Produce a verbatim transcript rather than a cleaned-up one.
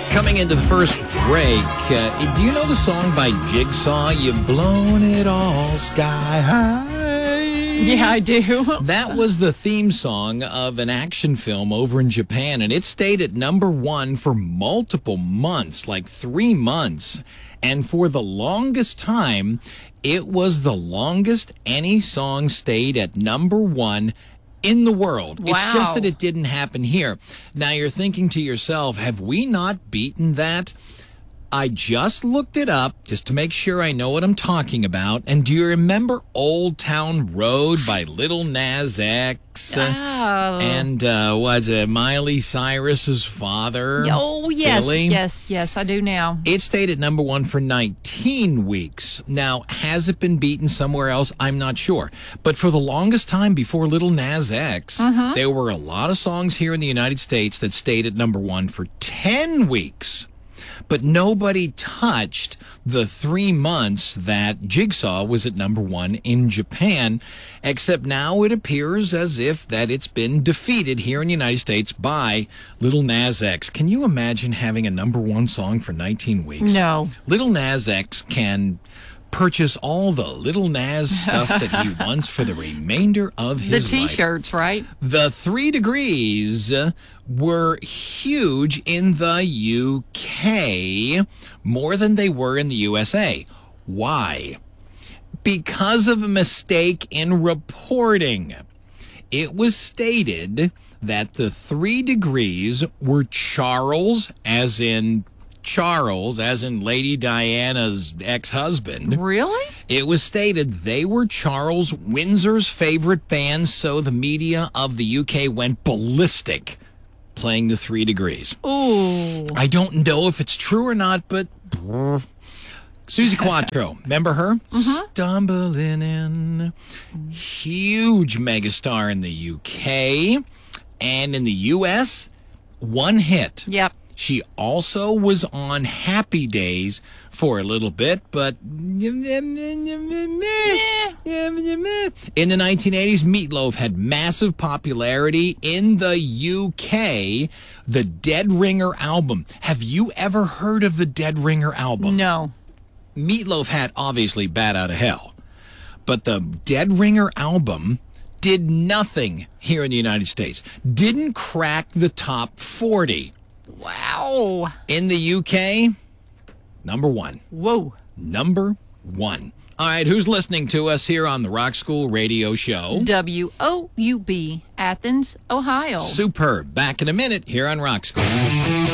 Coming into the first break, uh, do you know the song by Jigsaw, You've Blown It All Sky High? Yeah, I do. That was the theme song of an action film over in Japan, and it stayed at number one for multiple months, like three months. And for the longest time, it was the longest any song stayed at number one in the world. Wow. It's just that it didn't happen here. Now you're thinking to yourself, have we not beaten that? I just looked it up just to make sure I know what I'm talking about. And do you remember Old Town Road by Little Nas X? Oh. And uh, was it Miley Cyrus's father? Oh, yes, Billy? yes, yes, I do now. It stayed at number one for nineteen weeks. Now, has it been beaten somewhere else? I'm not sure. But for the longest time before Little Nas X, Mm-hmm. there were a lot of songs here in the United States that stayed at number one for ten weeks. But nobody touched the three months that Jigsaw was at number one in Japan, except now it appears as if that it's been defeated here in the United States by Little Nas X. Can you imagine having a number one song for nineteen weeks? No. Little Nas X can purchase all the Little Nas stuff that he wants for the remainder of The his life. T-shirts, right? The Three Degrees were huge in the U K, more than they were in the U S A. Why? Because of a mistake in reporting. It was stated that the Three Degrees were Charles, as in Charles, as in Lady Diana's ex-husband. Really? It was stated they were Charles Windsor's favorite band, so the media of the U K went ballistic playing the Three Degrees. Ooh. I don't know if it's true or not, but Susie Quattro, remember her? Mm-hmm. Stumbling in. Huge megastar in the U K, and in the U S, one hit. Yep. She also was on Happy Days for a little bit, but in the nineteen eighties, Meatloaf had massive popularity in the U K. The Dead Ringer album. Have you ever heard of the Dead Ringer album? No. Meatloaf had obviously Bat Out of Hell, but the Dead Ringer album did nothing here in the United States. Didn't crack the top forty. Wow. In the U K, number one. Whoa. Number one. All right, who's listening to us here on the Rock School Radio Show? W O U B, Athens, Ohio. Superb. Back in a minute here on Rock School.